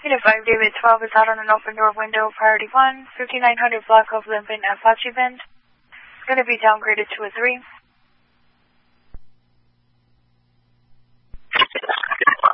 Unit 5, David 12 is out on an open door window, priority 1, 5900 block of Limpin, Apache Bend. It's going to be downgraded to a 3.